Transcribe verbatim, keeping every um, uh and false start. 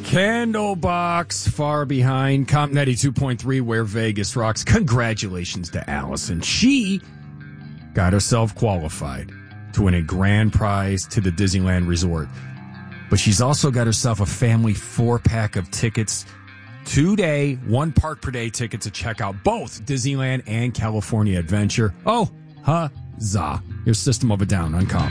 Candlebox far behind. Comp ninety-two point three, where Vegas rocks. Congratulations to Allison. She got herself qualified to win a grand prize to the Disneyland Resort. But she's also got herself a family four-pack of tickets. Two-day, one park per day ticket to check out both Disneyland and California Adventure. Oh, huzzah. Your System of a Down on Comp.